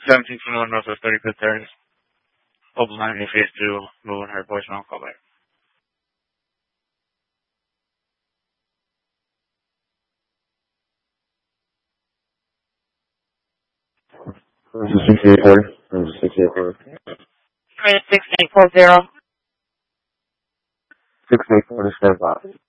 1721 Northwest 35th Terrace. Open line in phase 2, moving her voicemail, call back. This is 6840. This is 6840. 6840. 6840 stand by.